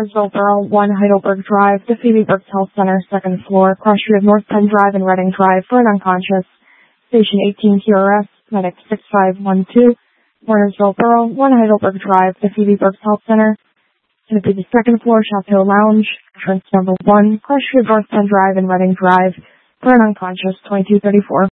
Warnersville Borough, 1 Heidelberg Drive, to Phoebe Brooks Health Center, 2nd floor, cross street of North Penn Drive and Reading Drive for an unconscious. Station 18 QRS, medic 6512, Warnersville Borough, 1 Heidelberg Drive, to Phoebe Brooks Health Center. Going to be the 2nd floor, Chateau Lounge, entrance number 1, cross street of North Penn Drive and Reading Drive for an unconscious, 2234.